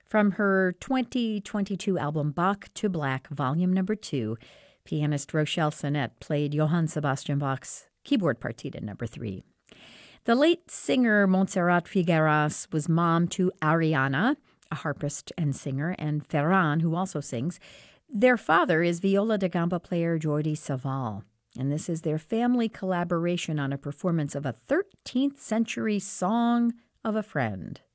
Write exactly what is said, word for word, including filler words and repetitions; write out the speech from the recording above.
From her twenty twenty-two album Bach to Black, Volume Number two, pianist Rochelle Sinnett played Johann Sebastian Bach's Keyboard Partita Number three. The late singer Montserrat Figueras was mom to Ariana, a harpist and singer, and Ferran, who also sings. Their father is viola da gamba player Jordi Savall, and this is their family collaboration on a performance of a thirteenth century song of a friend.